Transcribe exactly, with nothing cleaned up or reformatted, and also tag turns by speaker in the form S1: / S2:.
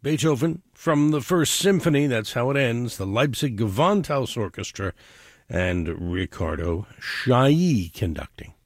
S1: Beethoven from the First Symphony. That's how it ends. The Leipzig Gewandhaus Orchestra and Riccardo Chailly conducting.